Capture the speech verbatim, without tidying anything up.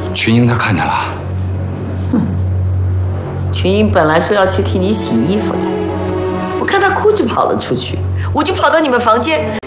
群英她看见了。 哼，群英本来说要去替你洗衣服的，我看她哭就跑了出去，我就跑到你们房间，